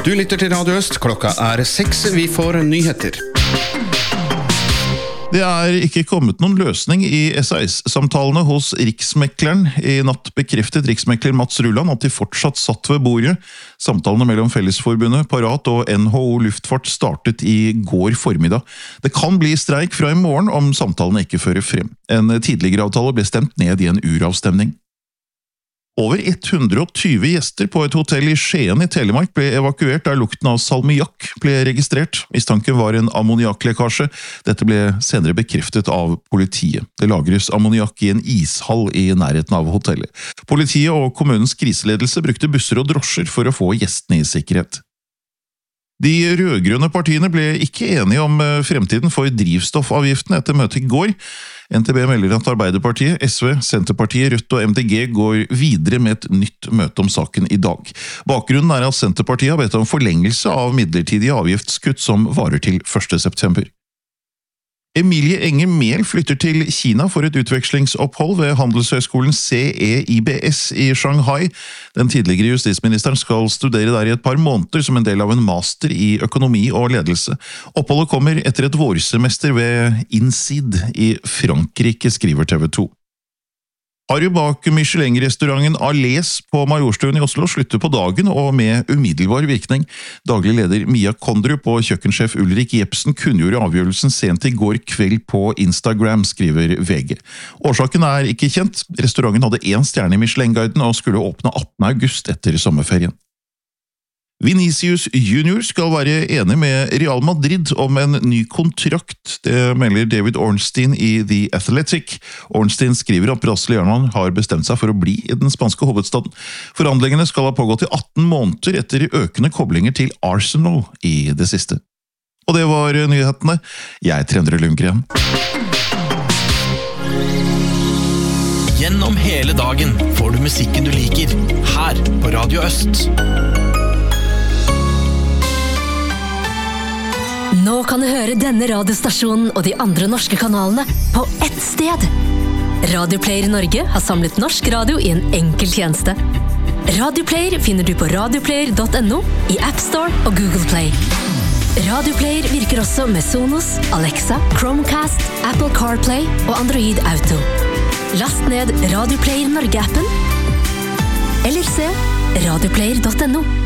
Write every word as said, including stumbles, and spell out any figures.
Du lytter til Radio Øst, klokka er seks, vi får nyheter. Det er ikke kommet noen løsning i S A S-samtalene hos Riksmekleren. I natt bekreftet riksmekler Mats Rulland at de fortsatt satt ved bordet. Samtalene mellom Fellesforbundet, Parat og N H O Luftfart startet i går formiddag. Det kan bli streik fra i morgen om samtalene ikke fører frem. En tidligere avtale ble stemt ned i en uravstemning. Over hundre og tjue gjester på et hotell i Skien i Telemark ble evakuert der lukten av salmiakk ble registrert. Mistanken var en ammoniakklekkasje. Dette ble senere bekreftet av politiet. Det lagres ammoniakk i en ishall i nærheten av hotellet. Politiet og kommunens kriseledelse brukte busser og drosjer for å få gjestene i sikkerhet. De rødgrønne partiene ble ikke enige om fremtiden for drivstoffavgiften etter møtet i går. N T B melder at Arbeiderpartiet, S V, Senterpartiet, Rødt og M D G går videre med et nytt møte om saken i dag. Bakgrunnen er at Senterpartiet har bedt om forlengelse av midlertidige avgiftskutt som varer til første september. Emilie Enger Mehl flytter til Kina for et utvekslingsopphold ved Handelshøyskolen C E I B S i Shanghai. Den tidligere justisministeren skal studere der i et par måneder som en del av en master i økonomi og ledelse. Oppholdet kommer etter et vårsemester ved INSEAD i Frankrike, skriver T V to. Harry bak Michelin-restauranten Alès på Majorstuen i Oslo slutter på dagen og med umiddelbar virkning. Daglig leder Mia Kondrup og kjøkkensjef Ulrik Jepsen kunngjorde avgjørelsen sent i går kveld på Instagram, skriver V G. Årsaken er ikke kjent. Restauranten hadde én stjerne i Michelin-guiden og skulle åpne attende august etter sommerferien. Vinicius Junior skal være enig med Real Madrid om en ny kontrakt, det melder David Ornstein i The Athletic. Ornstein skriver at brasilianeren har bestemt seg for å bli i den spanske hovedstaden. Forhandlingene skal ha pågått i atten måneder etter økende koblinger til Arsenal i det siste. Og det var nyhetene. Jeg er Endre Lundgren. Gjennom hele dagen får du musikken du liker, her på Radio Øst. Nå kan du høre denne radiostasjonen og de andre norske kanalene på ett sted. Radioplayer Norge har samlet norsk radio i en enkel tjeneste. Radioplayer finner du på radioplayer punktum no, i App Store og Google Play. Radioplayer virker også med Sonos, Alexa, Chromecast, Apple CarPlay og Android Auto. Last ned Radioplayer Norge-appen, eller se radioplayer punktum no.